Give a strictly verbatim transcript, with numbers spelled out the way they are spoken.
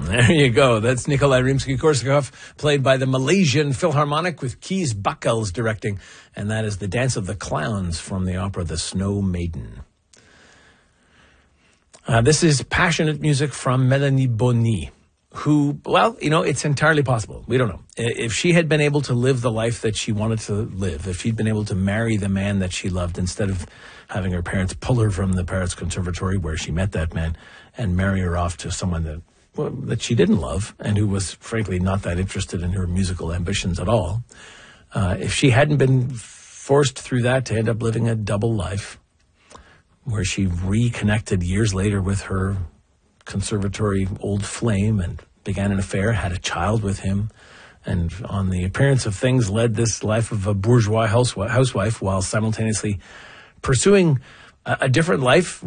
There you go. That's Nikolai Rimsky-Korsakov, played by the Malaysian Philharmonic with Kees Buckels directing. And that is the Dance of the Clowns from the opera The Snow Maiden. Uh, this is passionate music from Melanie Bonny, who, well, you know, it's entirely possible. We don't know. If she had been able to live the life that she wanted to live, if she'd been able to marry the man that she loved instead of having her parents pull her from the Paris Conservatory where she met that man and marry her off to someone that well, that she didn't love and who was, frankly, not that interested in her musical ambitions at all, uh, if she hadn't been forced through that to end up living a double life where she reconnected years later with her conservatory old flame and began an affair, had a child with him, and on the appearance of things led this life of a bourgeois housewife while simultaneously pursuing a, a different life